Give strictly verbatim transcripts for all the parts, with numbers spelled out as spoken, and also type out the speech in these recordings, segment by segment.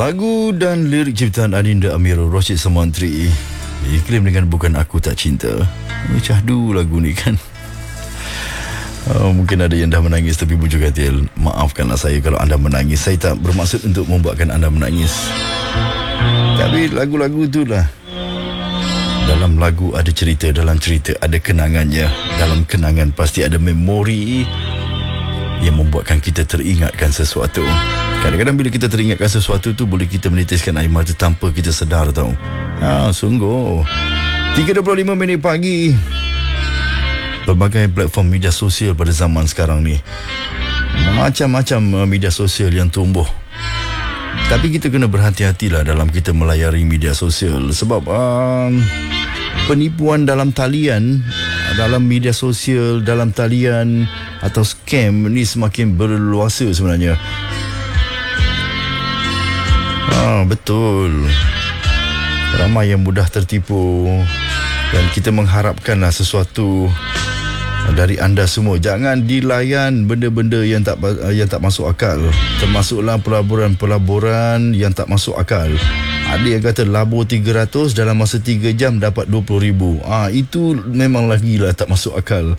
Lagu dan lirik ciptaan Adinda Amirul Rashid Samantri diklaim dengan Bukan Aku Tak Cinta. Cahdu lagu ni kan. Oh, mungkin ada yang dah menangis, tapi bujur katil, maafkanlah saya kalau anda menangis. Saya tak bermaksud untuk membuatkan anda menangis, tapi lagu-lagu itulah. Dalam lagu ada cerita, dalam cerita ada kenangannya, dalam kenangan pasti ada memori yang membuatkan kita teringatkan sesuatu. Kadang-kadang bila kita teringatkan sesuatu tu, boleh kita menitiskan air mata tanpa kita sedar tau. Ha, sungguh. tiga dua puluh lima minit pagi. Berbagai platform media sosial pada zaman sekarang ni, macam-macam media sosial yang tumbuh. Tapi kita kena berhati-hatilah dalam kita melayari media sosial. Sebab um, penipuan dalam talian, dalam media sosial, dalam talian atau scam ni semakin berluasa sebenarnya. Ah, betul. Ramai yang mudah tertipu, dan kita mengharapkanlah sesuatu dari anda semua. Jangan dilayan benda-benda yang tak yang tak masuk akal, termasuklah pelaburan-pelaburan yang tak masuk akal. Ada yang kata labur tiga ratus dalam masa tiga jam dapat dua puluh ribu. Ah, itu memang lagi lah tak masuk akal.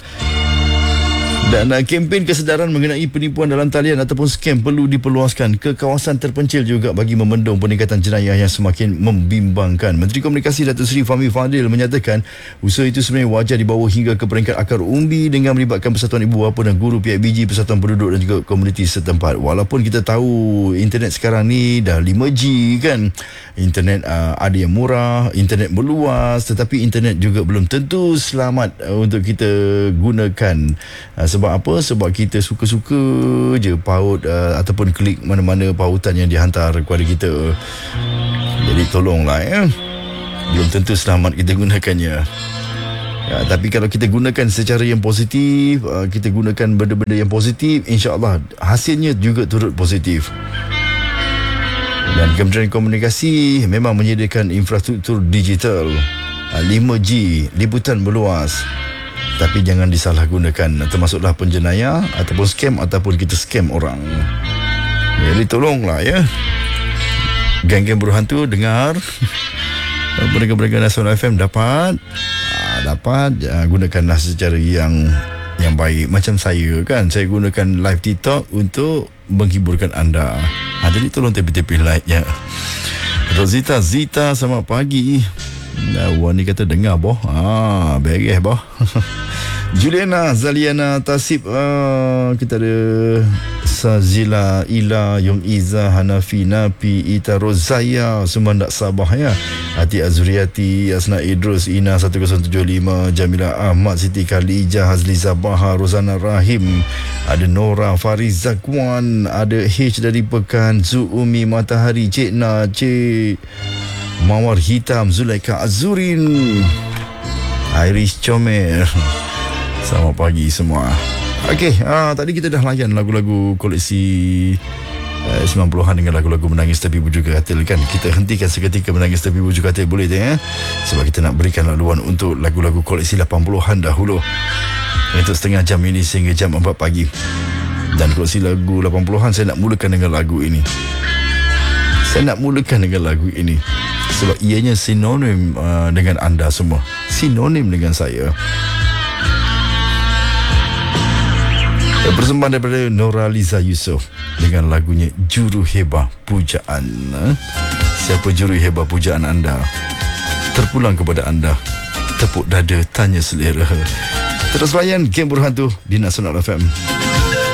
Dan uh, kempen kesedaran mengenai penipuan dalam talian ataupun scam perlu diperluaskan ke kawasan terpencil juga bagi membendung peningkatan jenayah yang semakin membimbangkan. Menteri Komunikasi Datuk Seri Fahmi Fadil menyatakan usaha itu sebenarnya wajar dibawa hingga ke peringkat akar umbi dengan melibatkan Persatuan Ibu Bapa dan Guru P I B G, Persatuan Penduduk dan juga komuniti setempat. Walaupun kita tahu internet sekarang ni dah lima G kan, internet uh, ada yang murah, internet meluas, tetapi internet juga belum tentu selamat uh, untuk kita gunakan. Uh, Sebab apa? Sebab kita suka-suka je paut uh, ataupun klik mana-mana pautan yang dihantar kepada kita. Jadi tolonglah ya. Belum tentu selamat kita gunakannya. Ya, tapi kalau kita gunakan secara yang positif, uh, kita gunakan benda-benda yang positif, insya-Allah hasilnya juga turut positif. Dan Kementerian Komunikasi memang menyediakan infrastruktur digital uh, lima G, liputan meluas. Tapi jangan disalahgunakan, termasuklah penjenayah ataupun scam ataupun kita scam orang. Jadi tolonglah ya. Geng-geng berhantu dengar. Pendengar-pendengar Nasional F M dapat dapat gunakanlah secara yang yang baik. Macam saya kan, saya gunakan live TikTok untuk menghiburkan anda. Ha, jadi tolong tepi-tepi like-nya. Rosita Zita, selamat pagi. Nah, Wan ni kata dengar boh. Ah, beres boh. Juliana Zaliana Tasib, ah, kita ada Sazila Ila Yong Iza Hanafi Napi Ita Rozaya, semua tak Sabah ya. Hati Azuriati, Asna Idrus, Ina satu kosong tujuh lima, Jamila Ahmad, Siti Khalija, Hazli Zabaha, Rozana Rahim, ada Nora Fariz Zakwan, ada H dari Pekan, Zuumi Matahari, Cik Na, Cik Mawar Hitam, Zulaika Azurin, Iris Comel. Selamat pagi semua. Okey, ah, tadi kita dah layan lagu-lagu koleksi eh, sembilan puluhan dengan lagu-lagu menangis tapi bujuk katil kan. Kita hentikan seketika menangis tapi bujuk katil, boleh tak ya? Sebab kita nak berikan laluan untuk lagu-lagu koleksi lapan puluhan dahulu. Untuk setengah jam ini sehingga jam empat pagi. Dan koleksi lagu lapan puluhan saya nak mulakan dengan lagu ini. Saya nak mulakan dengan lagu ini sebab ianya sinonim uh, dengan anda semua. Sinonim dengan saya. Persembahan daripada Noraliza Yusof dengan lagunya Juru Hebah Pujaan. Siapa juru hebah pujaan anda? Terpulang kepada anda. Tepuk dada, tanya selera. Terus layan Game Berhantu di Nasional F M.